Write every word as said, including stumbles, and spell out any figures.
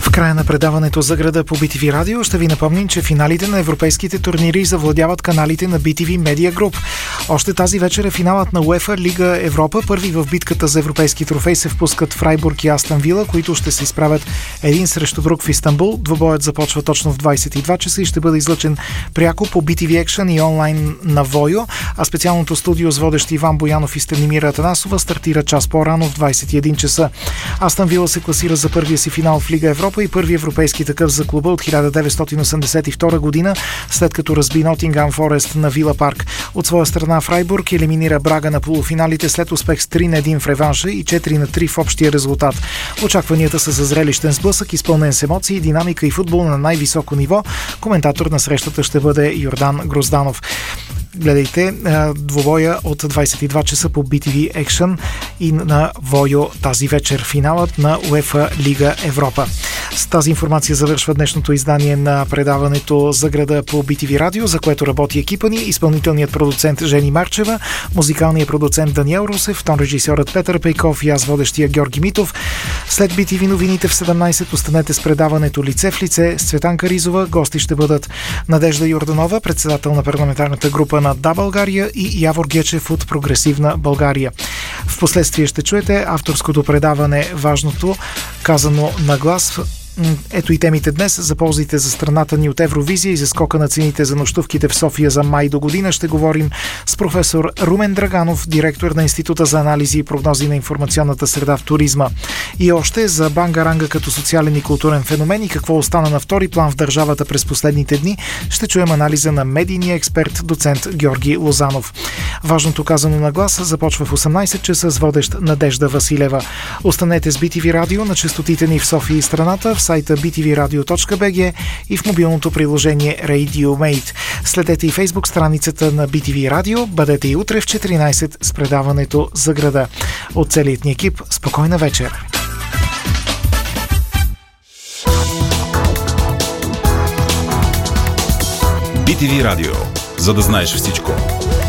В края на предаването за града по би ти ви Радио ще ви напомним, че финалите на европейските турнири завладяват каналите на би ти ви Media Group. Още тази вечер е финалът на УЕФА Лига Европа. Първи в битката за европейски трофей се впускат Фрайбург и Астън Вила, които ще се изправят един срещу друг в Истанбул. Двобоят започва точно в двадесет и два часа и ще бъде излъчен пряко по би ти ви Action и онлайн на Войо, а специалното студио с водещи Иван Боянов и Станимира Атанасова стартира час по-рано в двадесет и един часа. Астън Вила се класира за първия си финал в Лига Европа и първи европейски такъв за клуба от хиляда деветстотин осемдесет и втора година, след като разби Нотингам Форест на Вила Парк. От своя страна Фрайбург елиминира Брага на полуфиналите след успех с три на един в реванша и четири на три в общия резултат. Очакванията са за зрелищен сблъсък, изпълнен с емоции, динамика и футбол на най-високо ниво. Коментатор на срещата ще бъде Йордан Грозданов. Гледайте двобоя от двадесет и два часа по би ти ви Action и на Войо тази вечер. Финалът на УЕФА Лига Европа. С тази информация завършва днешното издание на предаването за града по би ти ви Радио, за което работи екипа ни, изпълнителният продуцент Жени Марчева, музикалният продуцент Даниел Русев, тон режисьорът Петър Пейков и аз водещия Георги Митов. След би ти ви новините в седемнадесет останете с предаването Лице в лице с Цветанка Ризова. Гости ще бъдат Надежда Йорданова, председател на парламентарната група на Да, България, и Явор Гечев от Прогресивна България. Впоследствие ще чуете авторското предаване Важното, казано на глас. Ето и темите днес. За ползите за страната ни от Евровизия и за скока на цените за нощувките в София за май до година ще говорим с професор Румен Драганов, директор на Института за анализи и прогнози на информационната среда в туризма. И още за бангаранга като социален и културен феномен и какво остана на втори план в държавата през последните дни ще чуем анализа на медийния експерт доцент Георги Лозанов. Важното, казано на глас, започва в осемнадесет часа с водещ Надежда Василева. Останете с би ти ви Радио на честотите ни в София и страната, в сайта би ти ви радио точка би джи и в мобилното приложение RadioMate. Следете и Фейсбук страницата на би ти ви Радио. Бъдете и утре в четиринадесет с предаването за града. От целият ни екип, спокойна вечер! би ти ви Радио. За да знаеш всичко.